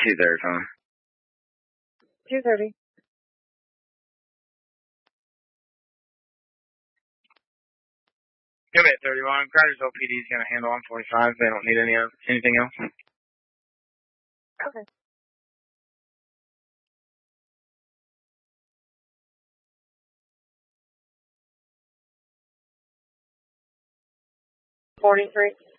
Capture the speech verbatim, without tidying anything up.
two thirty, huh? two thirty. Give me at thirty-one. Cartersville P D is going to handle on forty-five. They don't need any of anything else. Okay. forty-three.